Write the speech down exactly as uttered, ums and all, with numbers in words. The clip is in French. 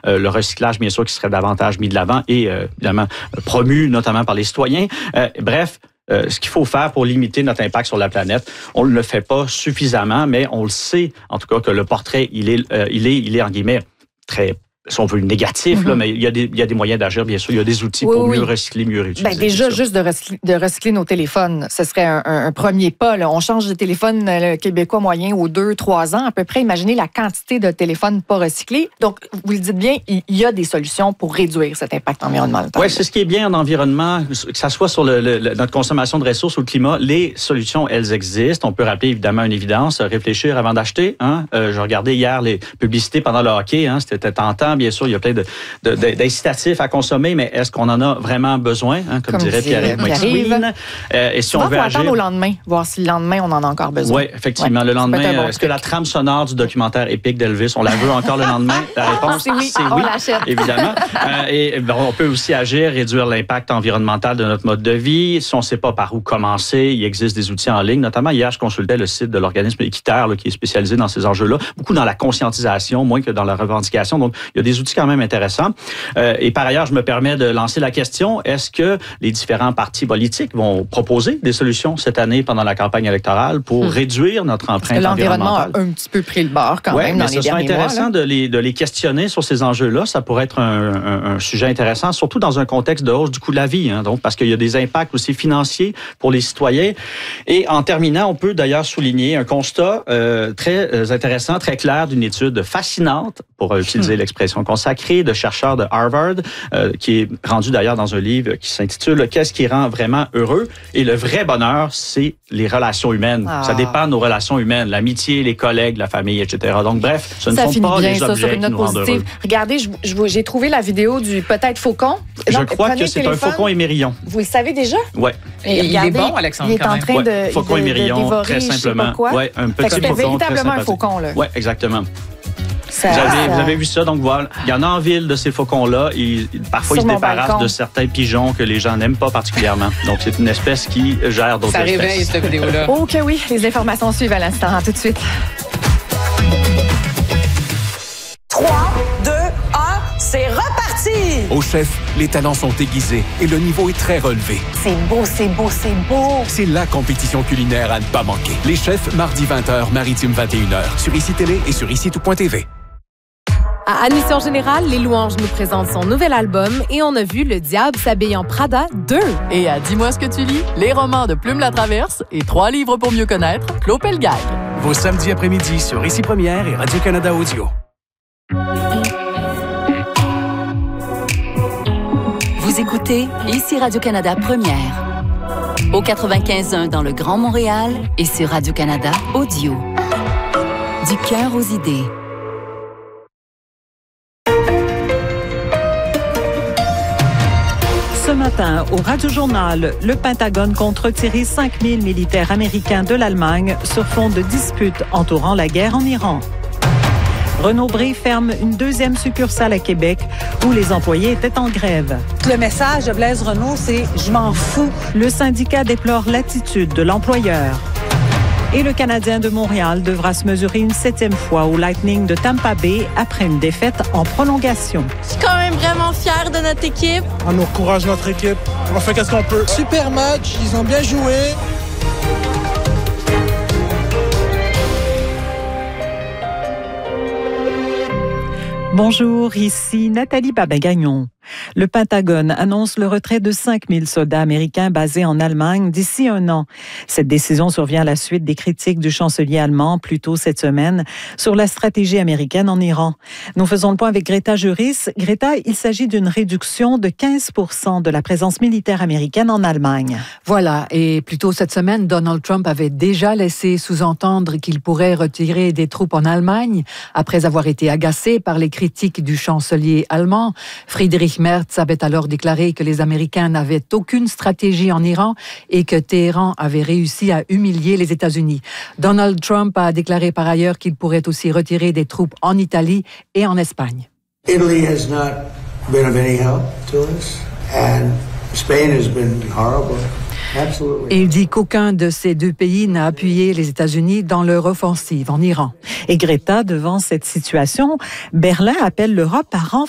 euh, le recyclage, bien sûr, qui serait davantage mis de l'avant et euh, évidemment promu, notamment par les citoyens. Euh, bref, Euh, ce qu'il faut faire pour limiter notre impact sur la planète. On ne le fait pas suffisamment, mais on le sait, en tout cas, que le portrait, il est, euh, il est, il est en guillemets, très, si on veut, négatif, mm-hmm. là, mais il y, a des, il y a des moyens d'agir, bien sûr. Il y a des outils oui, pour oui. mieux recycler, mieux réutiliser. Ben déjà, juste de recycler, de recycler nos téléphones, ce serait un, un, un premier pas. Là. On change de téléphone le québécois moyen aux deux, trois ans, à peu près. Imaginez la quantité de téléphones pas recyclés. Donc, vous le dites bien, il y a des solutions pour réduire cet impact environnemental. Oui, c'est ce qui est bien en environnement, que ça soit sur le, le, notre consommation de ressources ou le climat, les solutions, elles existent. On peut rappeler évidemment une évidence, réfléchir avant d'acheter. Hein? Euh, je regardais hier les publicités pendant le hockey. Hein? C'était tentant, bien sûr. Il y a plein de De, de, d'incitatifs à consommer, mais est-ce qu'on en a vraiment besoin, hein, comme, comme dirait Pierre-Yves McSween? Euh, et si on veut agir... attendre au lendemain, voir si le lendemain, on en a encore besoin. Oui, effectivement. Ouais, le lendemain, bon est-ce truc. que la trame sonore du documentaire épique d'Elvis, on la veut encore le lendemain? La réponse, c'est oui, c'est on oui, l'achète. Évidemment. euh, et ben, on peut aussi agir, réduire l'impact environnemental de notre mode de vie. Si on ne sait pas par où commencer, il existe des outils en ligne. Notamment, hier, je consultais le site de l'organisme Équiterre, là, qui est spécialisé dans ces enjeux-là, beaucoup dans la conscientisation, moins que dans la revendication. Donc, il y a des outils quand même intéressants. Euh, et par ailleurs, je me permets de lancer la question, est-ce que les différents partis politiques vont proposer des solutions cette année pendant la campagne électorale pour hum. réduire notre empreinte l'environnement environnementale? L'environnement a un petit peu pris le bord quand ouais, même dans les derniers mois. C'est intéressant de les, de les questionner sur ces enjeux-là. Ça pourrait être un, un, un sujet intéressant, surtout dans un contexte de hausse du coût de la vie, hein, donc parce qu'il y a des impacts aussi financiers pour les citoyens. Et en terminant, on peut d'ailleurs souligner un constat euh, très intéressant, très clair d'une étude fascinante, pour utiliser hum. l'expression consacrée, de chercheurs de Harvard, euh, qui est rendu d'ailleurs dans un livre qui s'intitule « Qu'est-ce qui rend vraiment heureux ?» Et le vrai bonheur, c'est les relations humaines. Ah. Ça dépend de nos relations humaines, l'amitié, les collègues, la famille, et cetera. Donc bref, ce ne ça sont pas bien, les ça, objets sur une note qui nous rendent positive. heureux. Regardez, je, je, j'ai trouvé la vidéo du peut-être faucon. Je Donc, crois que c'est un faucon émerillon. Vous le savez déjà? Oui. Et il regardez, est bon, Alexandre, il est en train ouais. de, faucon de, émerillon, de dévorer, très simplement. Oui, un petit c'était faucon véritablement un faucon, là. Oui, exactement. Ça, vous, avez, ça... vous avez vu ça, donc voilà. Il y en a en ville de ces faucons-là. Ils, parfois, Sur ils se débarrassent balcon. de certains pigeons que les gens n'aiment pas particulièrement. Donc, c'est une espèce qui gère d'autres ça espèces. Ça réveille, cette vidéo-là. Oh que oui, les informations suivent à l'instant. Tout de suite. trois, deux, un, c'est reparti! Au chef, les talents sont aiguisés et le niveau est très relevé. C'est beau, c'est beau, c'est beau! C'est la compétition culinaire à ne pas manquer. Les chefs, mardi vingt heures, Maritime vingt et une heures, sur ICI Télé et sur ici tout point t v. À Admission Générale, Les Louanges nous présente son nouvel album et on a vu Le Diable s'habille en Prada deux. Et à Dis-moi ce que tu lis, les romans de Plume la Traverse et trois livres pour mieux connaître, Claude Pelgag. Vos samedis après-midi sur Ici Première et Radio-Canada Audio. Vous écoutez Ici Radio-Canada Première. Au quatre-vingt-quinze un dans le Grand Montréal et sur Radio-Canada Audio. Du cœur aux idées. Ce matin, au Radio-Journal, le Pentagone compte retirer cinq mille militaires américains de l'Allemagne sur fond de disputes entourant la guerre en Iran. Renaud-Bré ferme une deuxième succursale à Québec où les employés étaient en grève. Le message de Blaise Renaud, c'est « Je m'en fous ». Le syndicat déplore l'attitude de l'employeur. Et le Canadien de Montréal devra se mesurer une septième fois au Lightning de Tampa Bay après une défaite en prolongation. Je suis quand même vraiment fière de notre équipe. On nous encourage notre équipe. On fait qu'est-ce qu'on peut. Super match, ils ont bien joué. Bonjour, ici Nathalie Babin-Gagnon. Le Pentagone annonce le retrait de cinq mille soldats américains basés en Allemagne d'ici un an. Cette décision survient à la suite des critiques du chancelier allemand plus tôt cette semaine sur la stratégie américaine en Iran. Nous faisons le point avec Greta Juris. Greta, il s'agit d'une réduction de quinze pour cent de la présence militaire américaine en Allemagne. Voilà, et plus tôt cette semaine, Donald Trump avait déjà laissé sous-entendre qu'il pourrait retirer des troupes en Allemagne après avoir été agacé par les critiques du chancelier allemand. Friedrich Merz avait alors déclaré que les Américains n'avaient aucune stratégie en Iran et que Téhéran avait réussi à humilier les États-Unis. Donald Trump a déclaré par ailleurs qu'il pourrait aussi retirer des troupes en Italie et en Espagne. Italy has not been of any help to us, and Spain has been horrible. Et il dit qu'aucun de ces deux pays n'a appuyé les États-Unis dans leur offensive en Iran. Et Greta, devant cette situation, Berlin appelle l'Europe à renforcer